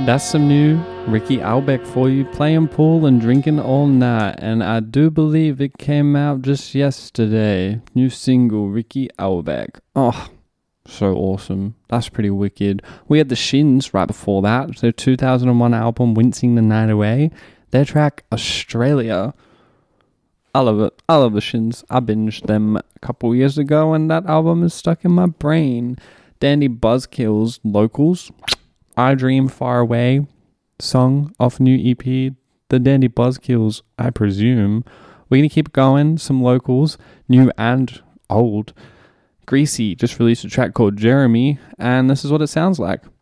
That's some new Ricky Albeck for you, playing pool and drinking all night, and I do believe it came out just yesterday. New single, Ricky Albeck. Oh, so awesome. That's pretty wicked. We had the Shins right before that, their 2001 album, Wincing the Night Away. Their track, Australia. I love it. I love the Shins. I binged them a couple years ago, and that album is stuck in my brain. Dandy Buzzkills, Locals. I Dream Far Away song off new EP, the Dandy Buzzkills, I presume. We're going to keep going, some locals, new and old. Greasy just released a track called Jeremy, and this is what it sounds like.